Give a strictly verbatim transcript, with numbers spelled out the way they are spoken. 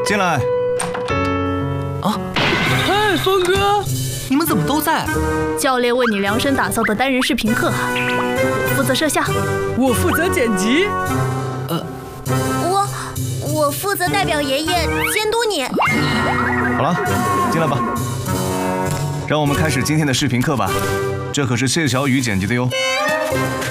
进来。 啊， 嗨，峰哥， 你们怎么都在？ 教练为你量身打造的单人视频课，我负责摄像， 我负责剪辑。 呃， 我我负责代表爷爷监督你。 好了，进来吧。让我们开始今天的视频课吧。这可是谢小雨剪辑的哟。